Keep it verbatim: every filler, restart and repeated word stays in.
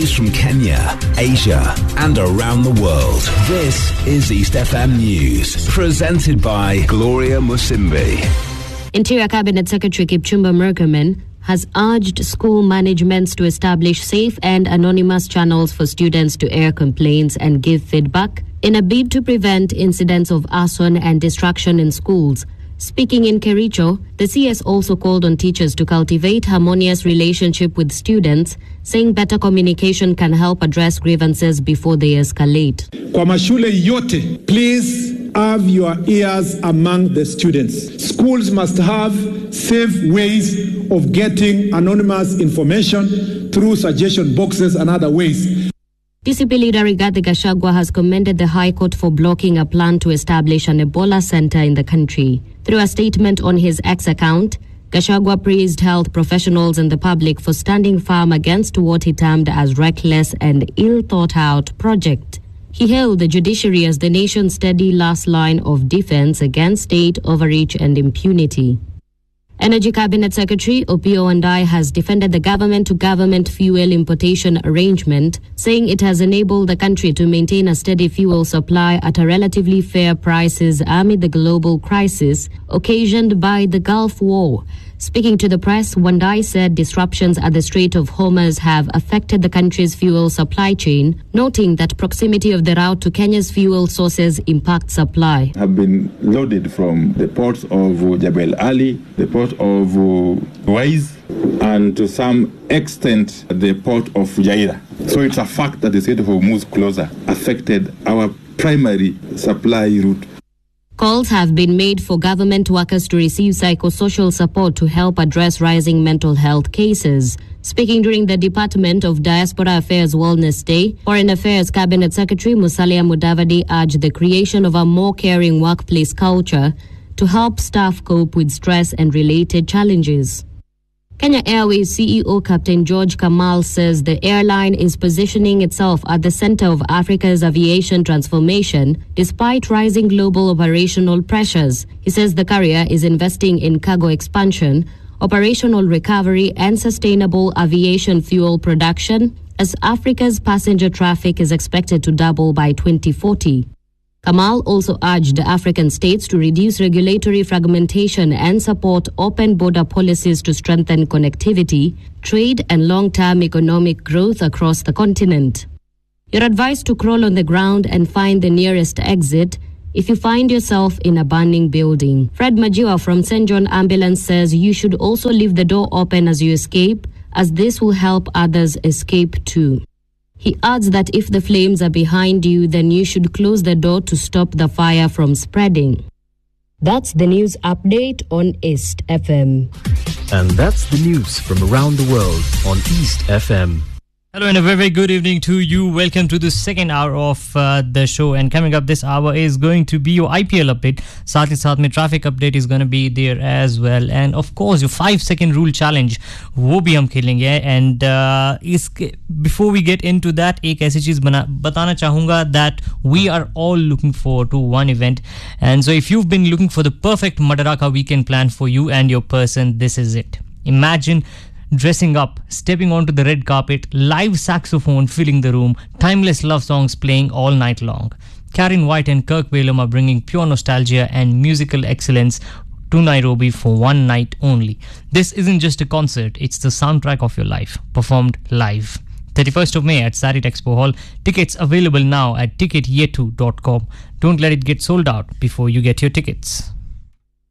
news from Kenya, Asia, and around the world. This is East F M News, presented by Gloria Musimbi. Interior Cabinet Secretary Kipchumba Murkomen has urged school managements to establish safe and anonymous channels for students to air complaints and give feedback in a bid to prevent incidents of arson and destruction in schools. Speaking in Kericho, the C S also called on teachers to cultivate harmonious relationship with students, saying better communication can help address grievances before they escalate. Kwa mashule yote, please have your ears among the students. Schools must have safe ways of getting anonymous information through suggestion boxes and other ways. D C P leader Rigathi Gachagua has commended the High Court for blocking a plan to establish an Ebola center in the country. Through a statement on his X account, Gachagua praised health professionals and the public for standing firm against what he termed as reckless and ill-thought-out project. He hailed the judiciary as the nation's steady last line of defense against state overreach and impunity. Energy Cabinet Secretary Opiyo Wandayi has defended the government-to-government fuel importation arrangement, saying it has enabled the country to maintain a steady fuel supply at a relatively fair prices amid the global crisis occasioned by the Gulf War. Speaking to the press, Wandayi said disruptions at the Strait of Hormuz have affected the country's fuel supply chain, noting that proximity of the route to Kenya's fuel sources impacts supply. Have been loaded from the ports of Jebel Ali, the port of Wais, and to some extent the port of Fujairah. So it's a fact that the Strait of Hormuz closure affected our primary supply route. Calls have been made for government workers to receive psychosocial support to help address rising mental health cases. Speaking during the Department of Diaspora Affairs Wellness Day, Foreign Affairs Cabinet Secretary Musalia Mudavadi urged the creation of a more caring workplace culture to help staff cope with stress and related challenges. Kenya Airways C E O Captain George Kamal says the airline is positioning itself at the center of Africa's aviation transformation despite rising global operational pressures. He says the carrier is investing in cargo expansion, operational recovery, and sustainable aviation fuel production as Africa's passenger traffic is expected to double by twenty forty. Kamal also urged African states to reduce regulatory fragmentation and support open border policies to strengthen connectivity, trade, and long-term economic growth across the continent. You're advised to crawl on the ground and find the nearest exit if you find yourself in a burning building. Fred Majiwa from Saint John Ambulance says you should also leave the door open as you escape, as this will help others escape too. He adds that if the flames are behind you, then you should close the door to stop the fire from spreading. That's the news update on East F M. And that's the news from around the world on East F M. Hello and a very, very good evening to you. Welcome to the second hour of uh, the show. And coming up this hour is going to be your I P L update. Saath hi saath mein traffic update is going to be there as well. And of course, your five second rule challenge, wo bhi hum khelenge. And uh, iske, before we get into that, ek aisi cheez bana, batana chahunga that we are all looking forward to one event. And so if you've been looking for the perfect Madaraka weekend plan for you and your person, this is it. Imagine dressing up, stepping onto the red carpet, live saxophone filling the room, timeless love songs playing all night long. Karen White and Kirk Whalum are bringing pure nostalgia and musical excellence to Nairobi for one night only. This isn't just a concert, it's the soundtrack of your life, performed live. thirty-first of May at Sarit Expo Hall. Tickets available now at ticket yetu dot com. Don't let it get sold out before you get your tickets.